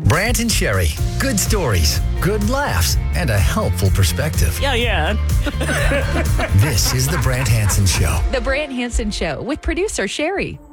Brant and Sherry. Good stories, good laughs, and a helpful perspective. Yeah. This is The Brant Hansen Show. The Brant Hansen Show with producer Sherry.